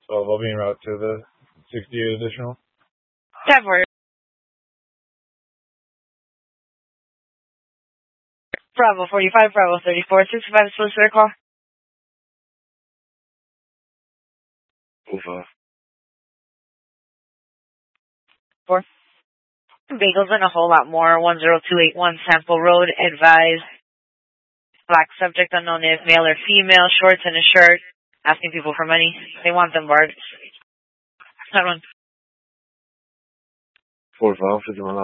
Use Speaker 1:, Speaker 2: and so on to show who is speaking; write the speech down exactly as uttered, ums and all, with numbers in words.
Speaker 1: So I'll be en route to the sixty-eight additional.
Speaker 2: ten four. Bravo forty-five, Bravo thirty-four, sixty-five, solicitor call.
Speaker 3: Over.
Speaker 2: Four. Bagels and a whole lot more. one zero two eight one Sample Road. Advise. Black subject unknown is male or female. Shorts and a shirt. Asking people for money. They want them barred. That one.
Speaker 3: Four five fifty one.